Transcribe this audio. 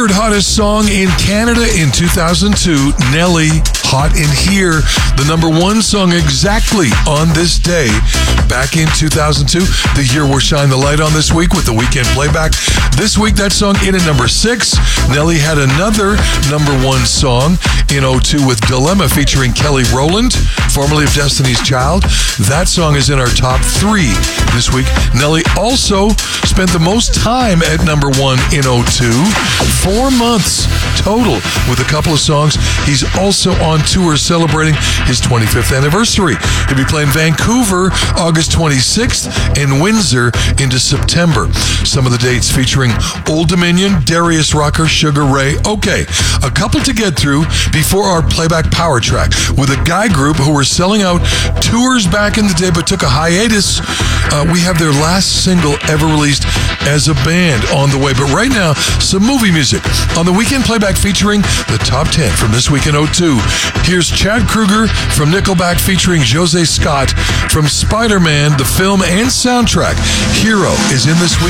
Third hottest song in Canada in 2002, Nelly, Hot in Here, the number one song exactly on this day back in 2002, the year we're shining the light on this week with the weekend playback. This week, that song in at number 6. Nelly had another number one song in 2002 with Dilemma featuring Kelly Rowland, formerly of Destiny's Child. That song is in our top 3 this week. Nelly also spent the most time at number 1 in 2002, 4 months total with a couple of songs. He's also on tour celebrating his 25th anniversary. He'll be playing Vancouver August 26th and Windsor into September. Some of the dates featuring Old Dominion, Darius Rucker, Sugar Ray. Okay, a couple to get through before our playback power track with a guy group who were selling out tours back in the day but took a hiatus. We have their last single ever released as a band on the way. But right now, some movie music on the weekend playback featuring the top 10 from this week in 2002. Here's Chad Kroeger from Nickelback featuring Jose Scott from Spider-Man, the film and soundtrack. Hero is in this week.